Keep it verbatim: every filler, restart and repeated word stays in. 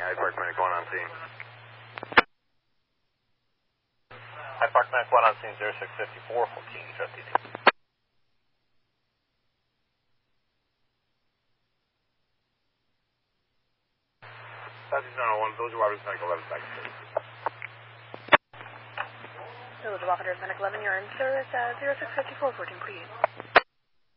Hyde Park Medic one on scene. Hyde Park Medic one on scene, zero six five four, fourteen, fifty-two. Southeast nine oh one, Village of Waterers Medic eleven, back to service. Village of Waterers Medic eleven, you're in service at zero six five four, fourteen, please.